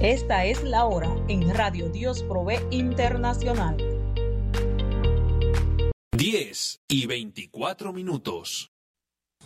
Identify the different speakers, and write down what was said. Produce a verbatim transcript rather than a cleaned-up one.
Speaker 1: Esta es la hora en Radio Dios Provee Internacional.
Speaker 2: diez y veinticuatro minutos.